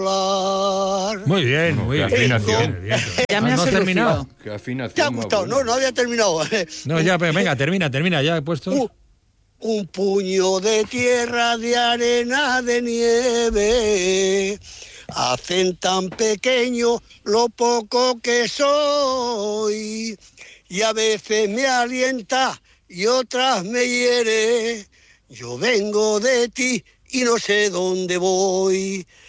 Muy bien, muy bien. Afinación. Bien. Ya me ¿No has has terminado? Qué afinación. ¿Te ha gustado? No había terminado. No, ya, pero venga, termina, ya he puesto. Un puño de tierra, de arena, de nieve, hacen tan pequeño lo poco que soy, y a veces me alienta y otras me hiere. Yo vengo de ti y no sé dónde voy.